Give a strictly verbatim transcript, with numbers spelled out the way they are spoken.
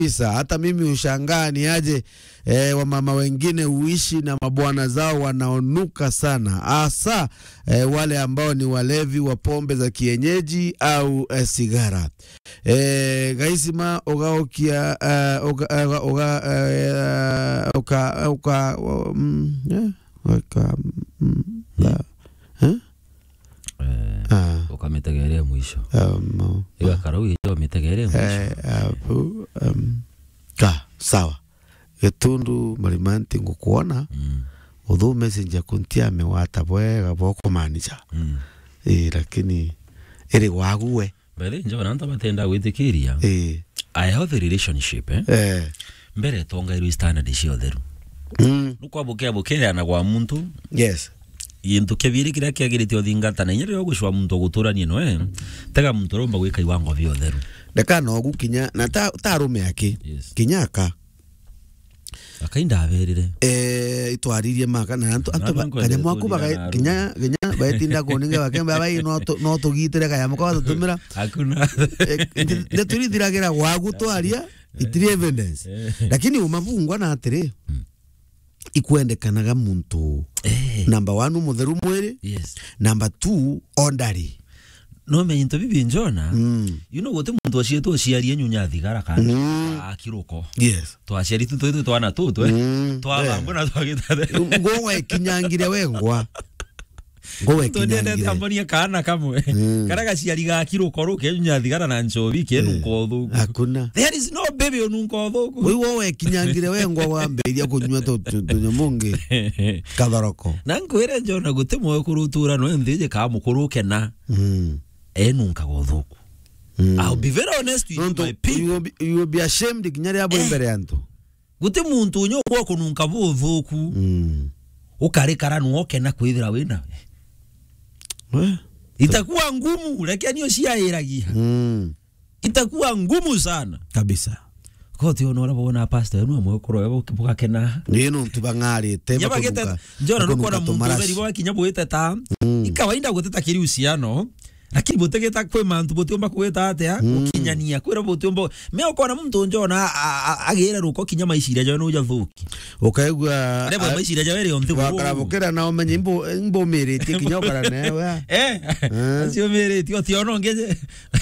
kabisa. Hata mimi ushangaa ni aje eh, wamama wengine uishi na mabwana zao wanaonuka sana, hasa eh, wale ambao ni walevi wa pombe za kienyeji au eh, sigara. Eh, gaisima ogaokia uh, oga oga oga oka oka oka eh ukametegerea mwisho um iga karau hiyo metegerea mwisho um ka sawa getundu marimanti ngukuona mm. Udhu messenger kuntia mewata bwega boko manager mm. eh lakini eri waguwe bale njo nanta batenda gwitikiria eh I have a relationship eh eh mbere tonga iru standard cio theru mm nukwa bokea bokea na gwa muntu yes yintu kebiri kira kiagirite othingata na nyere yo gushwa muntu guturania no eh tega muntu romba gwika iwango bio theru ndeka no gukinya na ta tarume yake yes. Kinyaka akainda aberire eh itwaririe maka na antu antu kanyamu akubaga kinya kinya baetinda koninga bakemba bai no no tugitere kanyamu kwa tutumira hakuna nde turithiragira wagu twaria itiri evidence lakini umavungwa na atiri ikwendekanaga muntu eh number one mutheru mwere yes number two ondari no me into bibi njona mm. You know gote muntu acietu aciarie nyunya thigara kana mm. akiruko yes to aciari tu tu twana tu tu eh mm. twa mbona twagitare ngowe kinyangire wengwa ngowe kinyangire tambonia kana kamwe mm. kana gaciari ga kiruko ruke nyunya thigara na nchobi kenu nkothu hakuna there is no baby onu nkothu we wowe kinyangire wengwa wamberia kunywa to tunyomungi katharoko na nkwire njona gote moyo kurutura no nthije ka mukuruke na mm. enu nkagothuku mm. I'll be very honest with you, my people. You will be, you will be ashamed kinyari abo eh. Imbere yantu gute muntu nyo kwa kununka buthuku mm. Ukarikara nuoke na kwithira wina eh itakuwa ngumu lakini ociairagia mm. Itakuwa ngumu sana kabisa koti ono ora bona pastor no amwe koro yabo kibuka kena nino ntubangari temba kunuka njora no kora muntu beri bo kinyabo eteta mm. Ikawaida guteta kiri usiano lakini botegeta kwe mantu botiomba kweta atia mm. Ukinyania kwera botiomba me okona muntu njona agera ruko kinyama ishira jano uja thuki ukaigwa rebo ishira jawere onte wakarabukera na omenye imbo imbo merete kinyokara newe eh asio merete otiono ngeje